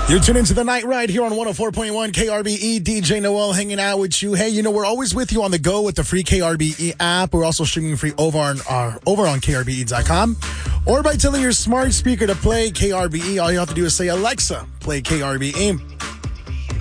You're tuned into the Night Ride here on 104.1 KRBE. DJ Noel hanging out with you. Hey, we're always with you on the go with the free KRBE app. We're also streaming free over on KRBE.com. Or by telling your smart speaker to play KRBE. All you have to do is say, Alexa, play KRBE.